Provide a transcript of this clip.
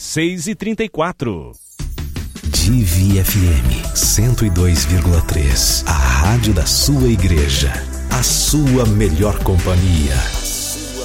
6h34. Divi FM 102,3. A rádio da sua igreja. A sua melhor companhia.